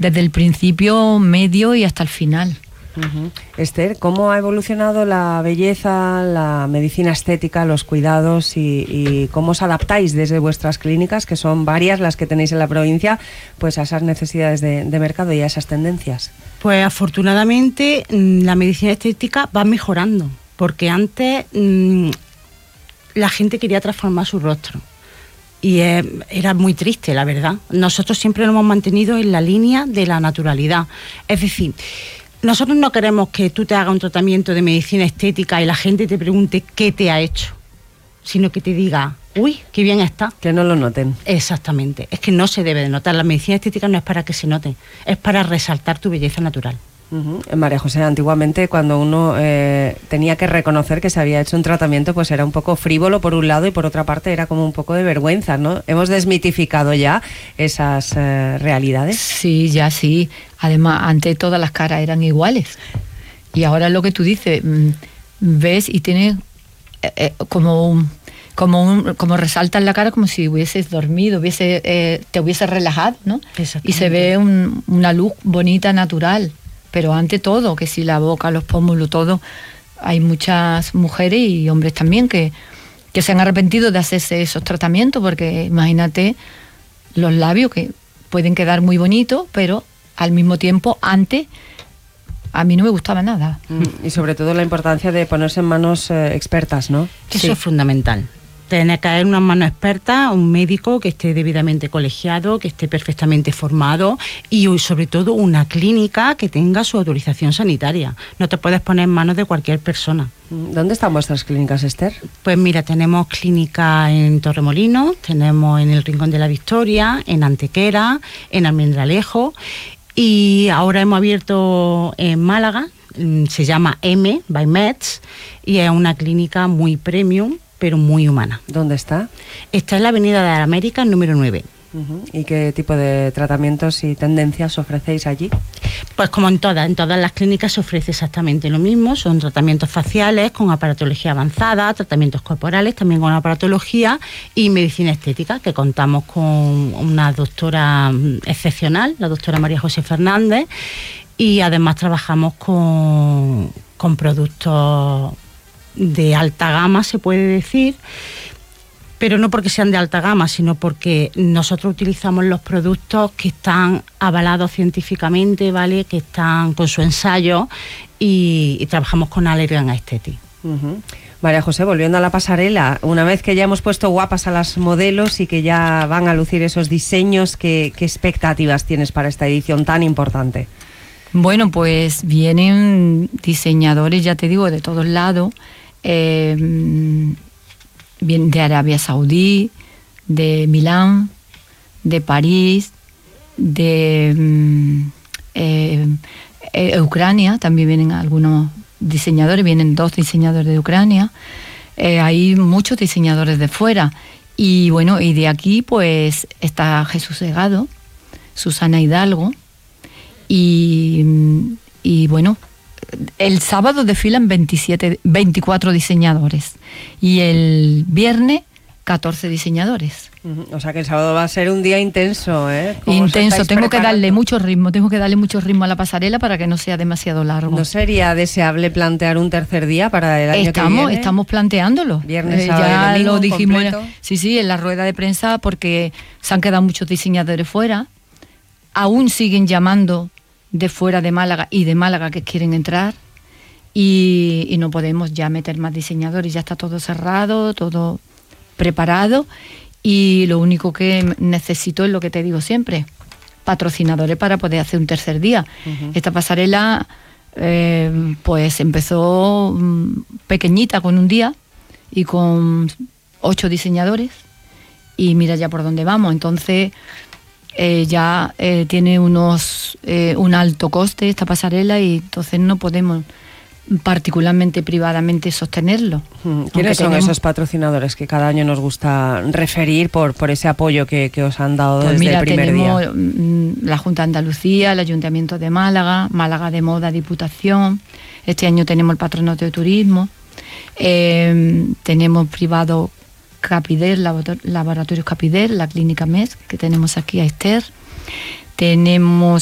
desde el principio, medio y hasta el final. Esther, ¿cómo ha evolucionado la belleza, la medicina estética, los cuidados y cómo os adaptáis desde vuestras clínicas, que son varias las que tenéis en la provincia, pues a esas necesidades de mercado y a esas tendencias? Pues afortunadamente la medicina estética va mejorando, porque antes la gente quería transformar su rostro. Y era muy triste, la verdad. Nosotros siempre nos hemos mantenido en la línea de la naturalidad. Es decir, nosotros no queremos que tú te hagas un tratamiento de medicina estética y la gente te pregunte qué te ha hecho, sino que te diga, uy, qué bien está. Que no lo noten. Exactamente. Es que no se debe de notar. La medicina estética no es para que se note, es para resaltar tu belleza natural. María José, antiguamente cuando uno tenía que reconocer que se había hecho un tratamiento, pues era un poco frívolo por un lado y por otra parte era como un poco de vergüenza, ¿no? ¿Hemos desmitificado ya esas realidades? Sí, ya sí. Además, antes todas las caras eran iguales. Y ahora lo que tú dices, ves y tiene como resalta en la cara como si hubieses dormido, te hubieses relajado, ¿no? Y se ve una luz bonita, natural. Pero ante todo, que si la boca, los pómulos, todo, hay muchas mujeres y hombres también que se han arrepentido de hacerse esos tratamientos, porque imagínate los labios que pueden quedar muy bonitos, pero al mismo tiempo antes a mí no me gustaba nada. Y sobre todo la importancia de ponerse en manos expertas, ¿no? Eso es fundamental. Tiene que haber una mano experta, un médico que esté debidamente colegiado, que esté perfectamente formado y sobre todo una clínica que tenga su autorización sanitaria. No te puedes poner en manos de cualquier persona. ¿Dónde están vuestras clínicas, Esther? Pues mira, tenemos clínica en Torremolinos, tenemos en el Rincón de la Victoria, en Antequera, en Almendralejo y ahora hemos abierto en Málaga, se llama M by Meds y es una clínica muy premium, pero muy humana. ¿Dónde está? Está en la Avenida de las Américas, número 9. ¿Y qué tipo de tratamientos y tendencias ofrecéis allí? Pues como en todas las clínicas se ofrece exactamente lo mismo. Son tratamientos faciales con aparatología avanzada, tratamientos corporales también con aparatología y medicina estética, que contamos con una doctora excepcional, la doctora María José Fernández, y además trabajamos con productos de alta gama, se puede decir, pero no porque sean de alta gama, sino porque nosotros utilizamos los productos que están avalados científicamente, ¿vale? Que están con su ensayo y trabajamos con Allergan Aesthetic. María José, volviendo a la pasarela, una vez que ya hemos puesto guapas a las modelos y que ya van a lucir esos diseños, ¿qué expectativas tienes para esta edición tan importante? Bueno, pues vienen diseñadores, ya te digo, de todos lados. Vienen de Arabia Saudí, de Milán, de París, de Ucrania, también vienen algunos diseñadores, vienen 2 diseñadores de Ucrania, hay muchos diseñadores de fuera y bueno, y de aquí pues está Jesús Segado, Susana Hidalgo y bueno, el sábado desfilan 24 diseñadores y el viernes 14 diseñadores. O sea que el sábado va a ser un día intenso, ¿eh? Intenso, tengo que darle mucho ritmo a la pasarela para que no sea demasiado largo. ¿No sería deseable plantear un tercer día para el año que viene? Estamos planteándolo. Viernes, sábado ya y domingo, lo dijimos. completo. Sí, en la rueda de prensa, porque se han quedado muchos diseñadores fuera. Aún siguen llamando de fuera de Málaga y de Málaga que quieren entrar y no podemos ya meter más diseñadores, ya está todo cerrado, todo preparado y lo único que necesito es lo que te digo siempre, patrocinadores para poder hacer un tercer día. Esta pasarela pues empezó pequeñita con un día y con 8 diseñadores y mira ya por dónde vamos, entonces ya tiene un alto coste esta pasarela y entonces no podemos particularmente privadamente sostenerlo. ¿Quiénes son esos patrocinadores que cada año nos gusta referir por ese apoyo que os han dado pues desde mira, el primer día? Tenemos la Junta de Andalucía, el Ayuntamiento de Málaga, Málaga de Moda, Diputación. Este año tenemos el Patronato de Turismo. Tenemos privado Capider, Laboratorios Capider, la Clínica MES, que tenemos aquí a Esther. Tenemos